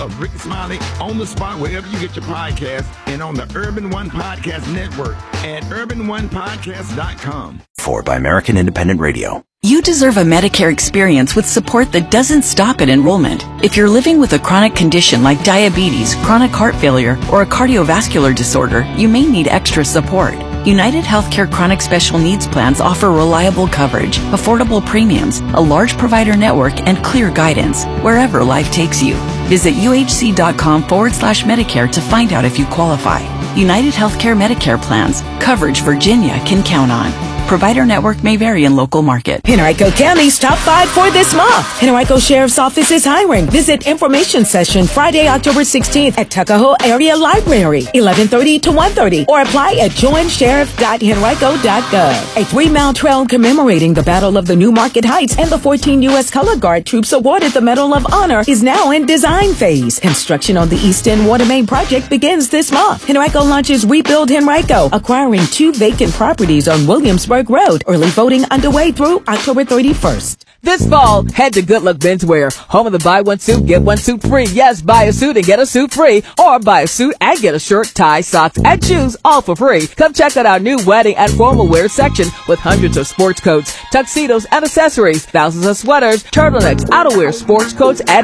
of Rick Smiley on the spot wherever you get your podcast and on the Urban One Podcast Network at urbanonepodcast.com. Forward by American Independent Radio. You deserve a Medicare experience with support that doesn't stop at enrollment. If you're living with a chronic condition like diabetes, chronic heart failure, or a cardiovascular disorder, you may need extra support. United Healthcare Chronic Special Needs Plans offer reliable coverage, affordable premiums, a large provider network, and clear guidance wherever life takes you. Visit uhc.com/Medicare to find out if you qualify. United Healthcare Medicare plans. Coverage Virginia can count on. Provider network may vary in local market. Henrico County's top 5 for this month. Henrico Sheriff's Office is hiring. Visit information session Friday, October 16th at Tuckahoe Area Library, 11:30 to 1:30, or apply at joinsheriff.henrico.gov. A 3-mile trail commemorating the Battle of the New Market Heights and the 14 U.S. Color Guard troops awarded the Medal of Honor is now in design phase. Construction on the East End Water Main project begins this month. Henrico launches Rebuild Henrico, acquiring 2 vacant properties on Williamsburg Road. Early voting underway through October 31st. This fall, head to Good Luck Menswear, home of the buy one suit, get one suit free. Yes, buy a suit and get a suit free, or buy a suit and get a shirt, tie, socks, and shoes, all for free. Come check out our new wedding and formal wear section with hundreds of sports coats, tuxedos, and accessories, thousands of sweaters, turtlenecks, outerwear, sports coats, and